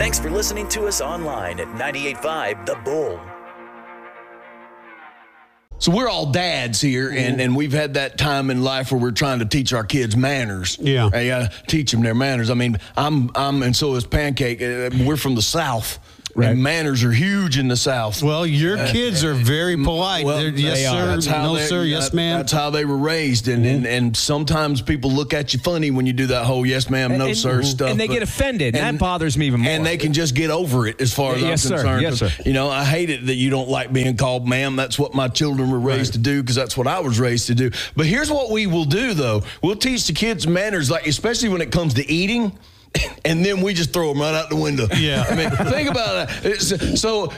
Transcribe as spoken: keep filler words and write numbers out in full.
Thanks for listening to us online at ninety-eight point five The Bull. So we're all dads here, and, and we've had that time in life where we're trying to teach our kids manners. Yeah. You got to teach them their manners. I mean, I'm, I'm, and so is Pancake. Uh, We're from the South. Right. And manners are huge in the South. Well, your Uh, kids are very polite. Well, They're, yes, they are. sir. That's how No, they- sir. Yes, that- ma'am. That's how they were raised, and, and and sometimes people look at you funny when you do that whole yes, ma'am, no, And- sir stuff. and they but- get offended. and- That bothers me even more. And they can just get over it, as far as Yes, I'm sir. concerned. Yes, sir. You know, I hate it that you don't like being called ma'am. That's what my children were raised to do, because that's what I was raised to do. But here's what we will do, though. We'll teach the kids manners, like especially when it comes to eating. And then we just throw them right out the window. Yeah. I mean, think about it. It's, so